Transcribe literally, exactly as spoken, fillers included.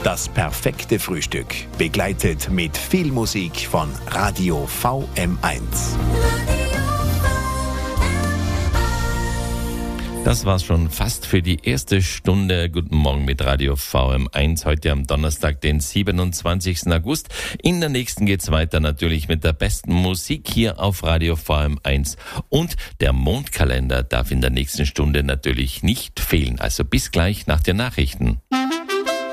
Das perfekte Frühstück, begleitet mit viel Musik von Radio V M eins. Das war's schon fast für die erste Stunde. Guten Morgen mit Radio V M eins. Heute am Donnerstag, den siebenundzwanzigsten August. In der nächsten geht's weiter natürlich mit der besten Musik hier auf Radio V M eins. Und der Mondkalender darf in der nächsten Stunde natürlich nicht fehlen. Also bis gleich nach den Nachrichten.